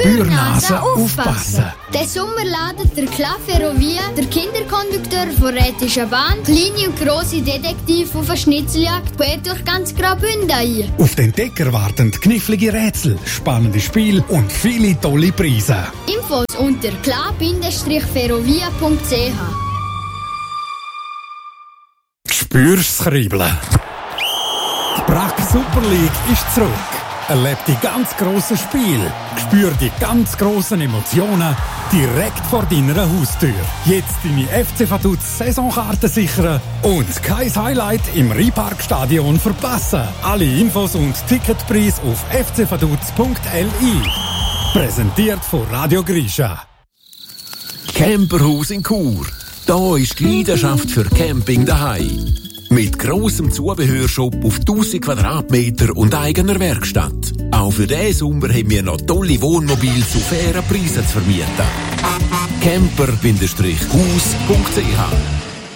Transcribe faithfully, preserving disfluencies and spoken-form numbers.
Spürnase aufpassen. Den Sommer ladet der Club Ferrovia, der Kinderkondukteur von Rätischer Bahn, kleine und grosse Detektive auf eine Schnitzeljagd quer durch ganz Graubünden ein. Auf den Entdecker warten knifflige Rätsel, spannende Spiele und viele tolle Preise. Infos unter club ferrovia punkt c h. Spürst das Kribbeln? Die Prag Super League ist zurück. Erleb die ganz grossen Spiele. Spür die ganz grossen Emotionen direkt vor deiner Haustür. Jetzt deine F C Vaduz Saisonkarte sichern und kein Highlight im Rheinparkstadion verpassen. Alle Infos und Ticketpreis auf f c vaduz punkt l i. Präsentiert von Radio Grisha. Camperhaus in Chur. Da ist die Leidenschaft für Camping daheim. Mit grossem Zubehörshop auf tausend Quadratmeter und eigener Werkstatt. Auch für diesen Sommer haben wir noch tolle Wohnmobile zu fairen Preisen zu vermieten. camper Bindestrich haus punkt c h